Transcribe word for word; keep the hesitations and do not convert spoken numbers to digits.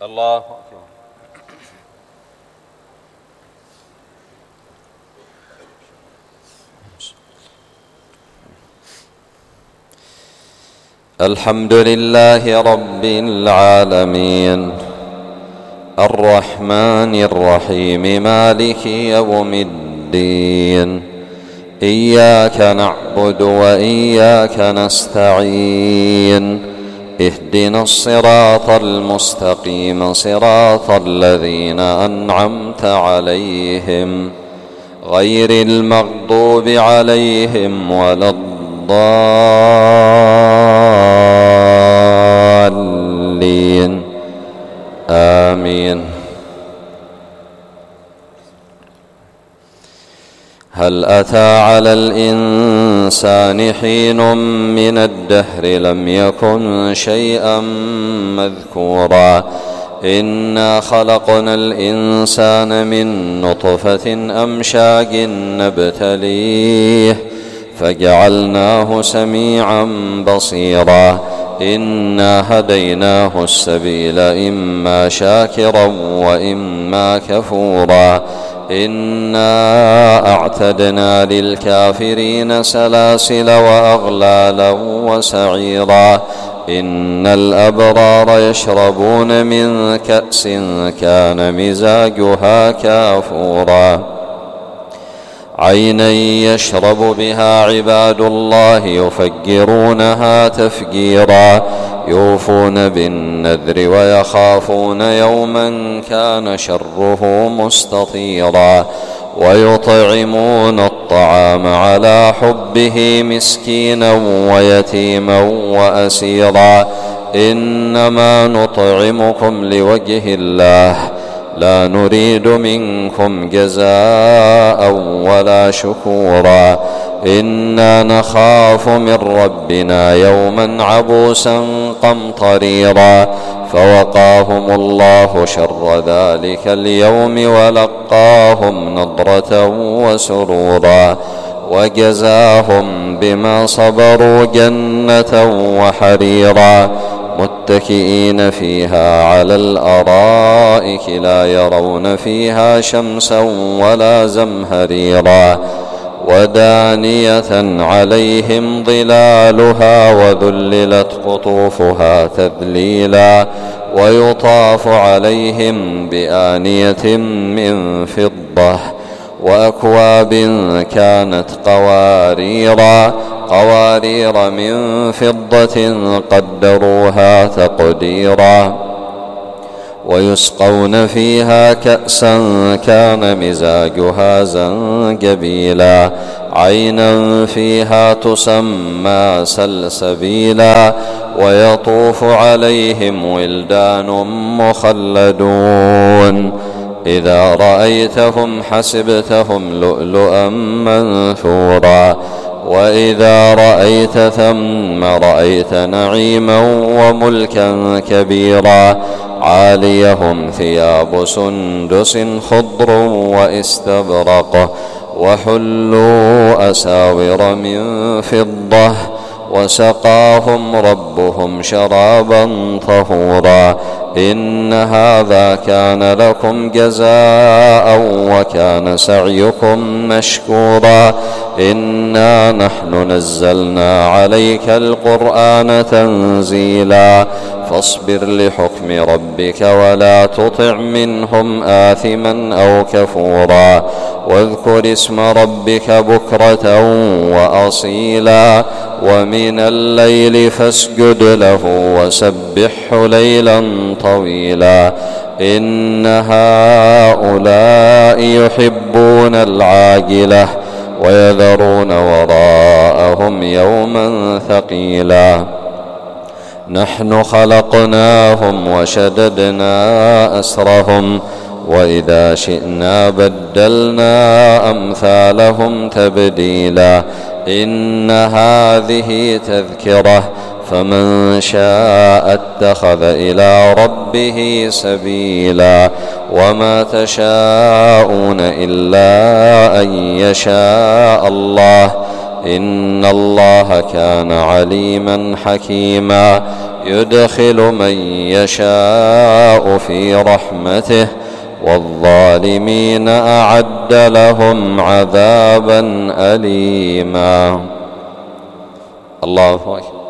الله أكبر. الحمد لله رب العالمين الرحمن الرحيم مالك يوم الدين، إياك نعبد وإياك نستعين، اهدنا الصراط المستقيم صراط الذين أنعمت عليهم غير المغضوب عليهم ولا الضالين آمين. هل أتى على الإنسان حين من الدهر لم يكن شيئا مذكورا إنا خلقنا الإنسان من نطفة أمشاج نبتليه فجعلناه سميعا بصيرا إنا هديناه السبيل إما شاكرا وإما كفورا إنا أعتدنا للكافرين سلاسل وأغلالا وسعيرا إن الأبرار يشربون من كأس كان مزاجها كافورا عينا يشرب بها عباد الله يفجرونها تفجيرا يوفون بالنذر ويخافون يوما كان شره مستطيرا ويطعمون الطعام على حبه مسكينا ويتيما وأسيرا إنما نطعمكم لوجه الله لا نريد منكم جزاء ولا شكورا إنا نخاف من ربنا يوما عبوسا قمطريرا فوقاهم الله شر ذلك اليوم ولقاهم نضرة وسرورا وجزاهم بما صبروا جنة وحريرا متكئين فيها على الأرائك لا يرون فيها شمسا ولا زمهريرا ودانية عليهم ظلالها وذللت قطوفها تذليلا ويطاف عليهم بآنية من فضة وأكواب كانت قواريرا قوارير من فضة قدروها تقديرا ويسقون فيها كأسا كان مزاجها زنجبيلا عينا فيها تسمى سلسبيلا ويطوف عليهم ولدان مخلدون إذا رأيتهم حسبتهم لؤلؤا منثورا وإذا رأيت ثم رأيت نعيما وملكا كبيرا عاليهم ثياب سندس خضر واستبرق وحلوا أساور من فضة وسقاهم ربهم شرابا طهورا إن هذا كان لكم جزاء وكان سعيكم مشكورا إنا نحن نزلنا عليك القرآن تنزيلا فاصبر لحكم ربك ولا تطع منهم آثما أو كفورا واذكر اسم ربك بكرة وأصيلا ومن الليل فاسجد له وسبحه ليلا طويلا إن هؤلاء يحبون العاجلة ويذرون وراءهم يوما ثقيلا نحن خلقناهم وشددنا أسرهم وإذا شئنا بدلنا أمثالهم تبديلا إن هذه تذكرة فمن شاء اتخذ إلى ربه سبيلا وما تشاءون إلا أن يشاء الله إن الله كان عليما حكيما يدخل من يشاء في رحمته والظالمين أعد لهم عذابا أليما. الله أكبر.